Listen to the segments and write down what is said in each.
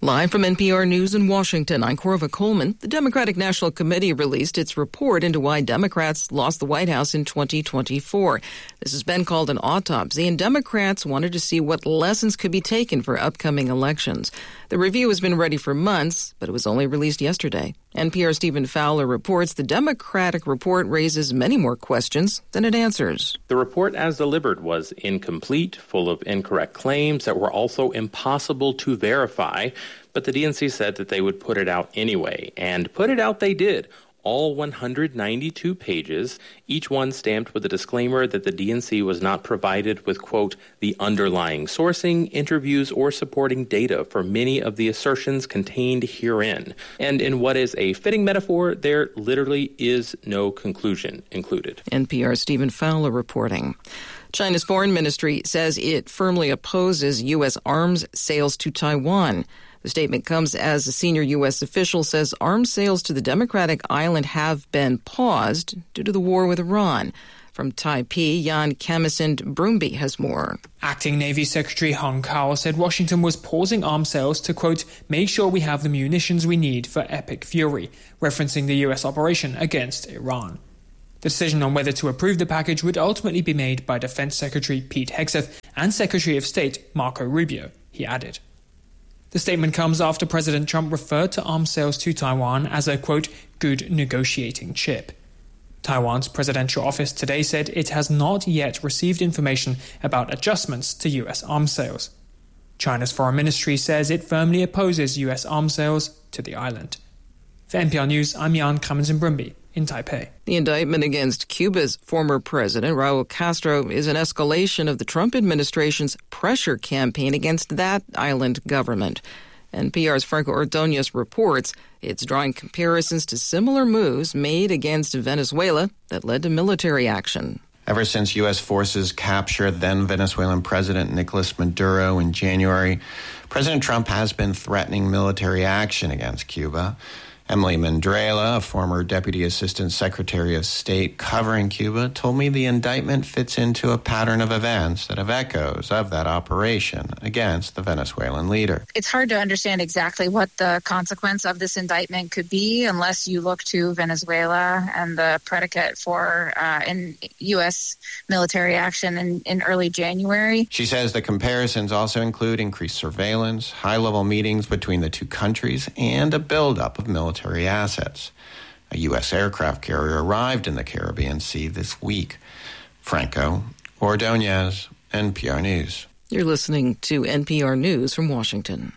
Live from NPR News in Washington, I'm Corva Coleman. The Democratic National Committee released its report into why Democrats lost the White House in 2024. This has been called an autopsy, and Democrats wanted to see what lessons could be taken for upcoming elections. The review has been ready for months, but it was only released yesterday. NPR's Stephen Fowler reports the Democratic report raises many more questions than it answers. The report as delivered was incomplete, full of incorrect claims that were also impossible to verify. But the DNC said that they would put it out anyway, and put it out they did. All 192 pages, each one stamped with a disclaimer that the DNC was not provided with, quote, the underlying sourcing, interviews, or supporting data for many of the assertions contained herein. And in what is a fitting metaphor, there literally is no conclusion included. NPR's Stephen Fowler reporting. China's foreign ministry says it firmly opposes U.S. arms sales to Taiwan. The statement comes as a senior U.S. official says arms sales to the democratic island have been paused due to the war with Iran. From Taipei, Jan Kamesend-Brumby has more. Acting Navy Secretary Hung Kao said Washington was pausing arms sales to, quote, make sure we have the munitions we need for epic fury, referencing the U.S. operation against Iran. The decision on whether to approve the package would ultimately be made by Defense Secretary Pete Hegseth and Secretary of State Marco Rubio, he added. The statement comes after President Trump referred to arms sales to Taiwan as a, quote, good negotiating chip. Taiwan's presidential office today said it has not yet received information about adjustments to U.S. arms sales. China's foreign ministry says it firmly opposes U.S. arms sales to the island. For NPR News, I'm Jan Kamesend-Brumby in Taipei. The indictment against Cuba's former president, Raul Castro, is an escalation of the Trump administration's pressure campaign against that island government. NPR's Franco Ordonez reports it's drawing comparisons to similar moves made against Venezuela that led to military action. Ever since U.S. forces captured then Venezuelan President Nicolas Maduro in January, President Trump has been threatening military action against Cuba. Emily Mandrela, a former Deputy Assistant Secretary of State covering Cuba, told me the indictment fits into a pattern of events that have echoes of that operation against the Venezuelan leader. It's hard to understand exactly what the consequence of this indictment could be unless you look to Venezuela and the predicate for in U.S. military action in early January. She says the comparisons also include increased surveillance, high-level meetings between the two countries, and a buildup of military assets. A U.S. aircraft carrier arrived in the Caribbean Sea this week. Franco Ordonez, NPR News. You're listening to NPR News from Washington.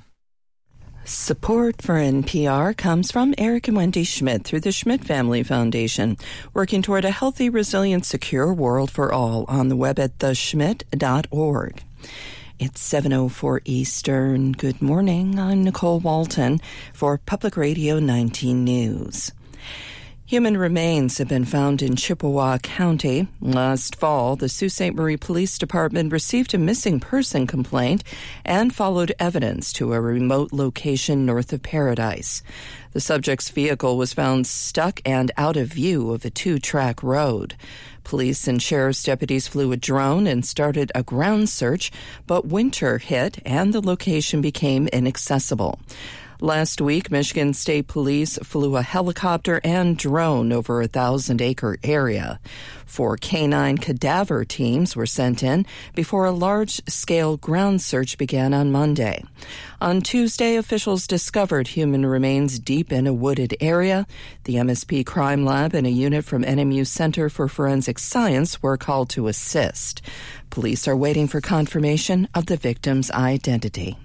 Support for NPR comes from Eric and Wendy Schmidt through the Schmidt Family Foundation, working toward a healthy, resilient, secure world for all on the web at theschmidt.org. It's 7:04 Eastern. Good morning. I'm Nicole Walton for Public Radio 19 News. Human remains have been found in Chippewa County. Last fall, the Sault Ste. Marie Police Department received a missing person complaint and followed evidence to a remote location north of Paradise. The subject's vehicle was found stuck and out of view of a two-track road. Police and sheriff's deputies flew a drone and started a ground search, but winter hit and the location became inaccessible. Last week, Michigan State Police flew a helicopter and drone over a 1,000-acre area. 4 canine cadaver teams were sent in before a large-scale ground search began on Monday. On Tuesday, officials discovered human remains deep in a wooded area. The MSP Crime Lab and a unit from NMU Center for Forensic Science were called to assist. Police are waiting for confirmation of the victim's identity.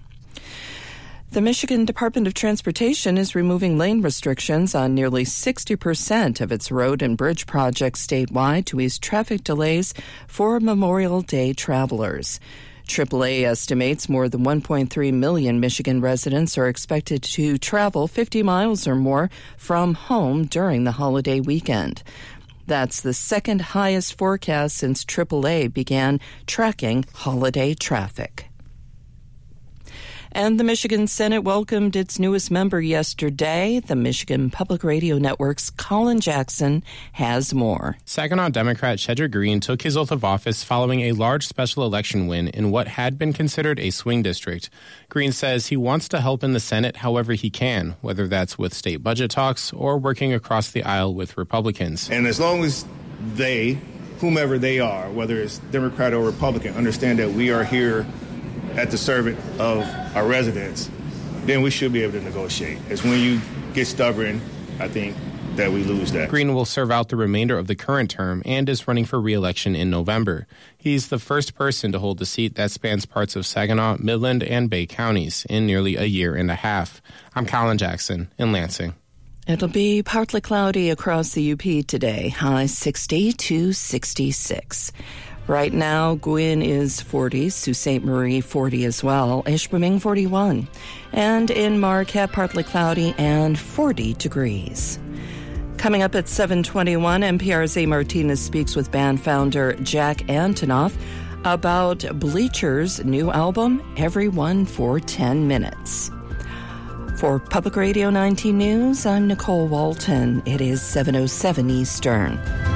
The Michigan Department of Transportation is removing lane restrictions on nearly 60% of its road and bridge projects statewide to ease traffic delays for Memorial Day travelers. AAA estimates more than 1.3 million Michigan residents are expected to travel 50 miles or more from home during the holiday weekend. That's the second highest forecast since AAA began tracking holiday traffic. And the Michigan Senate welcomed its newest member yesterday. The Michigan Public Radio Network's Colin Jackson has more. Saginaw Democrat Shedrick Green took his oath of office following a large special election win in what had been considered a swing district. Green says he wants to help in the Senate however he can, whether that's with state budget talks or working across the aisle with Republicans. And as long as they, whomever they are, whether it's Democrat or Republican, understand that we are here at the servant of our residents, then we should be able to negotiate. It's when you get stubborn, I think, that we lose that. Green will serve out the remainder of the current term and is running for re-election in November. He's the first person to hold the seat that spans parts of Saginaw, Midland, and Bay counties in nearly a year and a half. I'm Colin Jackson in Lansing. It'll be partly cloudy across the UP today, high 60 to 66. Right now, Gwin is 40, Sault Ste. Marie 40 as well, Ishpeming 41. And in Marquette, partly cloudy and 40 degrees. Coming up at 7:21, NPR's A. Martinez speaks with band founder Jack Antonoff about Bleacher's new album, Everyone for 10 Minutes. For Public Radio 19 News, I'm Nicole Walton. It is 7:07 Eastern.